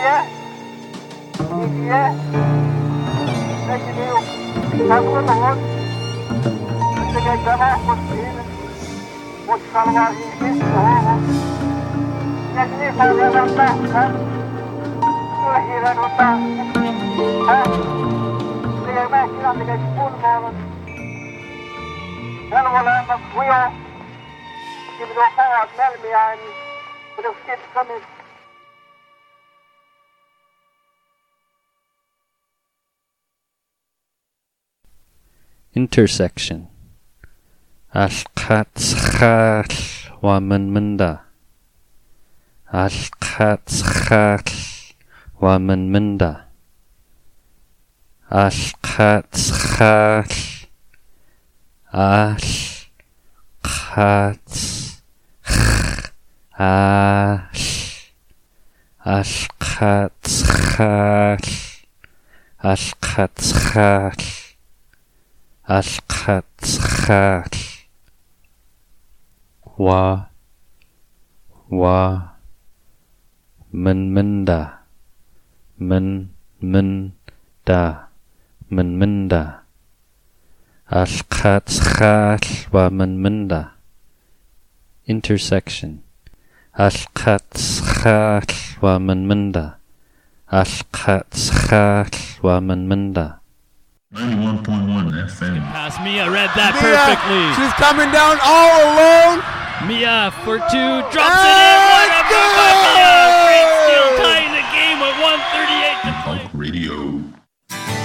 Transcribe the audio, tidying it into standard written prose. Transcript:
Intersection. Al-Qatzchal wa Minda. Al-Qatzchal wa Minda. Al-Qatzchal. Al-Qatz. Al-Qatzchal. Al-Qatzchal. Al-Qatzchal. Wa Minda. Minda. Al-Qatzchal wa Minda. Intersection. Al-Qatzchal wa Minda. Al-Qatzchal wa Minda. 91.1 FM. Pass Mia, read that perfectly. She's coming down all alone. Mia for two, drops it in.